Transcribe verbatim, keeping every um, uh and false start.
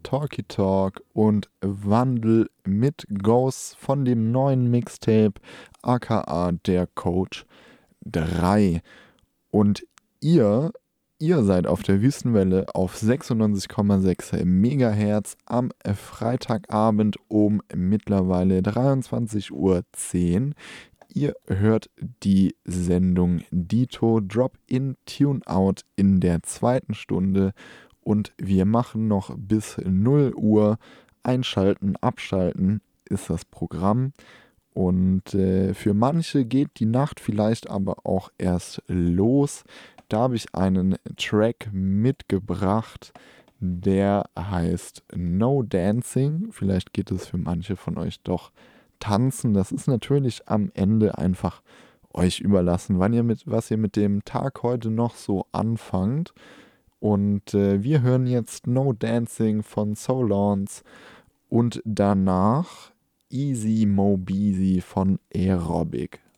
Talky Talk und Wandel mit Ghost von dem neuen Mixtape, aka der Coach drei. Und ihr, ihr seid auf der Wüstenwelle auf sechsundneunzig Komma sechs Megahertz am Freitagabend um mittlerweile dreiundzwanzig Uhr zehn. Ihr hört die Sendung Dito Drop-In Tune-Out in der zweiten Stunde und wir machen noch bis null Uhr. Einschalten, abschalten ist das Programm. Und äh, für manche geht die Nacht vielleicht aber auch erst los. Da habe ich einen Track mitgebracht, der heißt No Dancing. Vielleicht geht es für manche von euch doch tanzen. Das ist natürlich am Ende einfach euch überlassen, wann ihr mit, was ihr mit dem Tag heute noch so anfangt. Und äh, wir hören jetzt No Dancing von Solons und danach Easy Mo Beezy von Aerobic.